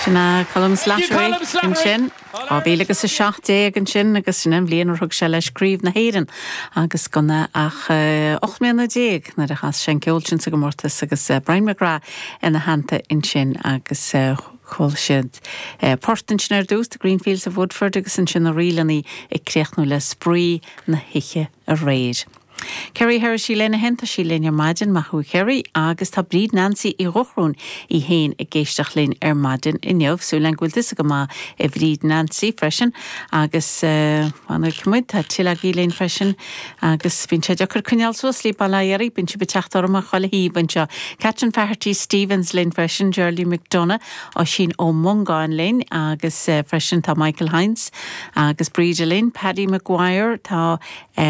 Sinna columns Slattery in sin á bhí agus a 7 an sin agus sin an bblion thug se le scríomh na héireann agus gona ach 8 mbliana déag na a chas sin ceoltin sa go mórtas agus Brian McGrath ina hananta in sin agus chul siad portan sin dús de Greenfields of Woodford agus an sin na rialaní ag creachnú le sprí na hiche a réir. Kerry her sí lena henta sí lena maidin machu Kerry agus tá bríd Nancy I rochrún I héin a géisteach linn maidin in neomh sú len gúil dis go má bríd Nancy freisin agus anna cumid tá tilag I linn freisin agus bín sé deachar cynneal suas lí balayari bín si beteachtar am a chola hí bín se Catherine Faherty Stevens linn freisin Geraldine McDonough ó sin ó Mungáin linn agus freisin tá Michael Hines agus bríd linn Paddy Maguire tá